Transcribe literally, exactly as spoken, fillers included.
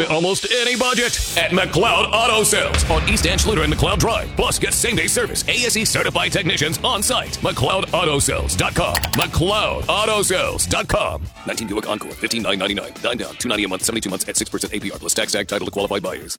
fit almost any budget at McLeod Auto Sales on East Anschluter and McLeod Drive. Plus, get same-day service. A S E certified technicians on site. McLeod Auto Sales dot com. McLeod Auto Sales dot com. nineteen Buick Encore, fifteen thousand nine hundred ninety-nine. Nine down, two hundred ninety a month, seventy-two months at six percent A P R plus tax, tag, title to qualified buyers.